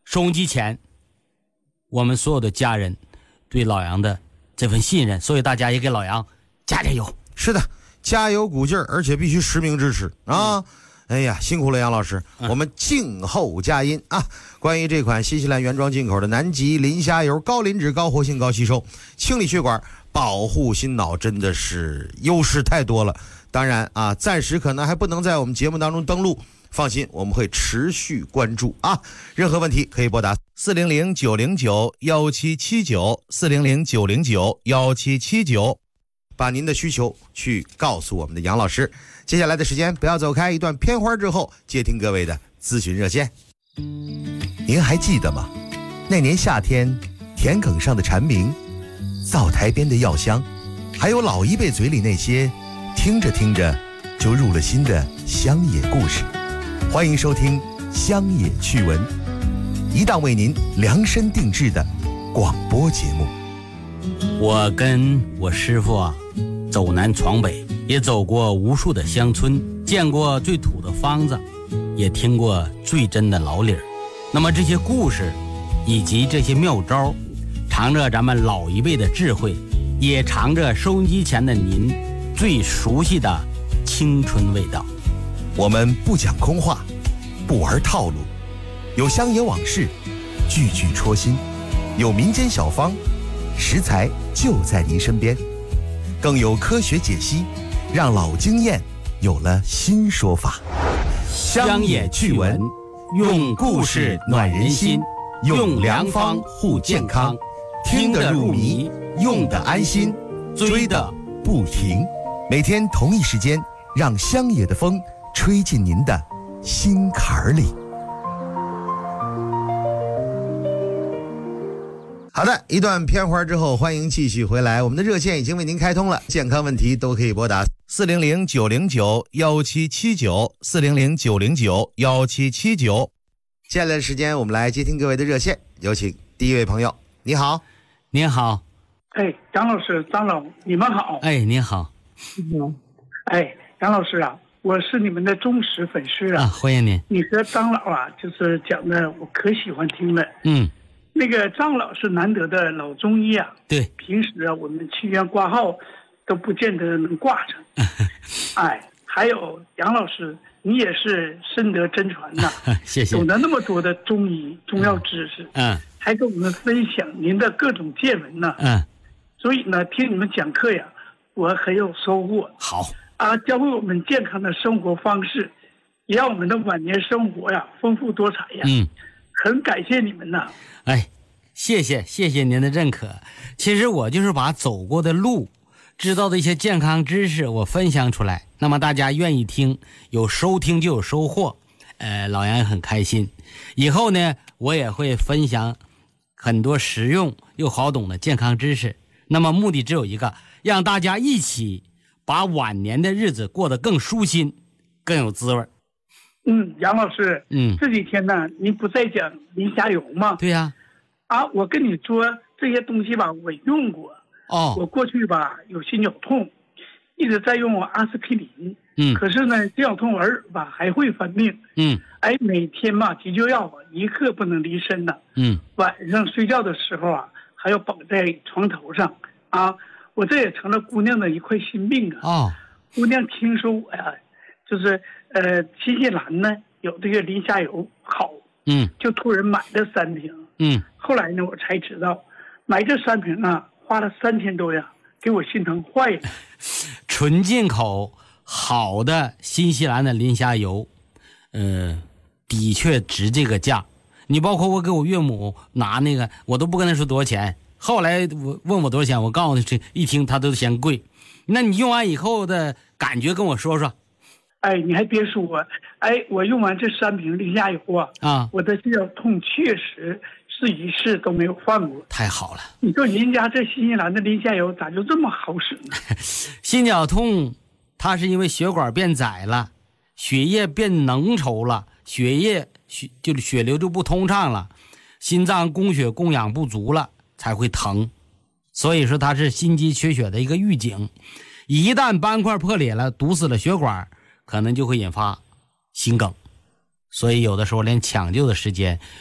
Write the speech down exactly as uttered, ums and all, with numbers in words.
收音机前我们所有的家人对老杨的这份信任，所以大家也给老杨加加油。 是的，加油鼓劲儿，而且必须实名支持啊！嗯、哎呀，辛苦了杨老师，嗯、我们静候佳音啊！关于这款新西兰原装进口的南极磷虾油，高磷脂、高活性、高吸收，清理血管，保护心脑，真的是优势太多了。当然啊，暂时可能还不能在我们节目当中登录。放心，我们会持续关注啊！任何问题可以拨打四零零九零九幺七七九四零零九零九幺七七九，把您的需求去告诉我们的杨老师。接下来的时间不要走开，一段片花之后接听各位的咨询热线。您还记得吗？那年夏天，田埂上的蝉鸣，灶台边的药香，还有老一辈嘴里那些听着听着就入了心的乡野故事。欢迎收听乡野趣闻，一档为您量身定制的广播节目。 我跟我师傅啊，走南闯北，也走过无数的乡村，见过最土的方子，也听过最真的老理儿。那么这些故事以及这些妙招，藏着咱们老一辈的智慧，也藏着收音机前的您最熟悉的青春味道。 我们不讲空话，不玩套路，有乡野往事，句句戳心；有民间小方，食材就在您身边；更有科学解析，让老经验有了新说法。 乡野趣闻，用故事暖人心，用良方护健康，听得入迷，用得安心，追得不停。 每天同一时间，让乡野的风吹进您的心坎里。好的，一段片花之后，欢迎继续回来。我们的热线已经为您开通了，健康问题都可以拨打四零零九零九幺七七九四零零九零九幺七七九。接下来的时间，我们来接听各位的热线，有请第一位朋友。你好。 您好。 哎，张老师、张老，你们好。 哎，您好。 嗯。哎，张老师啊，我是你们的忠实粉丝啊， 啊欢迎您。 你和张老啊，就是讲的我可喜欢听了。 嗯， 那个张老是难得的老中医啊。 对， 平时啊，我们去医院挂号都不见得能挂上。哎，还有杨老师，你也是深得真传呐、 啊，谢谢。 懂得那么多的中医中药知识， 嗯， 还跟我们分享您的各种见闻呢。 嗯， 所以呢，听你们讲课呀，我很有收获。 好。 啊，教会我们健康的生活方式，也让我们的晚年生活呀丰富多彩呀。 嗯， 很感谢你们呐。 哎，谢谢谢谢您的认可。其实我就是把走过的路，知道的一些健康知识，我分享出来。那么大家愿意听，有收听就有收获。呃，老杨也很开心。以后呢，我也会分享很多实用又好懂的健康知识。那么目的只有一个，让大家一起把晚年的日子过得更舒心，更有滋味。 嗯，杨老师， 嗯， 这几天呢，您不在讲磷虾油吗？ 对呀、 啊。啊，我跟你说这些东西吧，我用过。 哦。 我过去吧有心绞痛，一直在用阿司匹林。 嗯。 可是呢，心绞痛儿吧还会犯病。 嗯。 哎，每天嘛急救药啊一刻不能离身呢。 嗯。晚上睡觉的时候啊，还要绑在床头上啊。我这也成了姑娘的一块心病啊！ 哦， 姑娘听说我呀，就是呃，新西兰呢有这个磷虾油好， 嗯， 就托人买了三瓶， 嗯， 后来呢我才知道，买这三瓶啊花了三千多呀，给我心疼坏了。 纯进口好的新西兰的磷虾油，呃，的确值这个价。你包括我给我岳母拿那个，我都不跟他说多少钱。后来我问我多少钱，我告诉他，一听他都嫌贵。那你用完以后的感觉跟我说说。 哎，你还别说，哎，我用完这三瓶磷虾油啊，啊，我的心绞痛确实是一次都没有犯过。 太好了！ 你说您家这新西兰的磷虾油咋就这么好使呢？ 心绞痛，它是因为血管变窄了，血液变浓稠了，血液血就血流就不通畅了，心脏供血供氧不足了。才会疼，所以说它是心肌缺血的一个预警。一旦斑块破裂了，堵死了血管，可能就会引发心梗。所以有的时候连抢救的时间